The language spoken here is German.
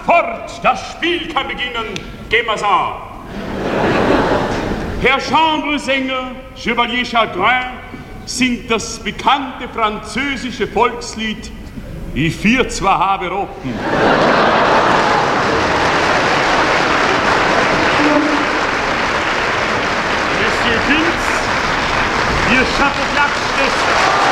fort, das Spiel kann beginnen. Gehen wir's an. Herr Chambresänger, Chevalier Chagrin, singt das bekannte französische Volkslied Ich vier zwar habe Roten. Monsieur Pins, Ihr Chapeau-Klatsch des